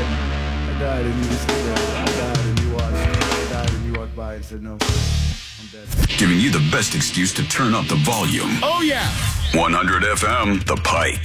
died and you was there. I died and you watched. I died and you walked by and said no. I'm dead. Giving you the best excuse to turn up the volume. Oh, yeah. 100 FM, The Pike.